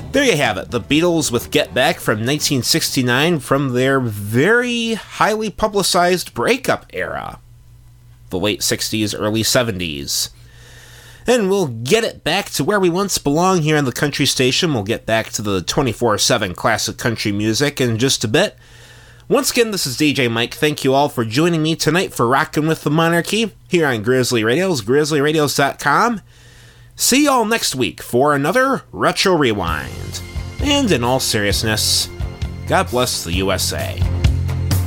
There you have it, the Beatles with Get Back from 1969 from their very highly publicized breakup era, the late 60s, early 70s. And we'll get it back to where we once belong here on the Country Station. We'll get back to the 24/7 classic country music in just a bit. Once again, this is DJ Mike. Thank you all for joining me tonight for Rockin' with the Monarchy here on Grizzly Radios, grizzlyradios.com. See y'all next week for another Retro Rewind. And in all seriousness, God bless the USA.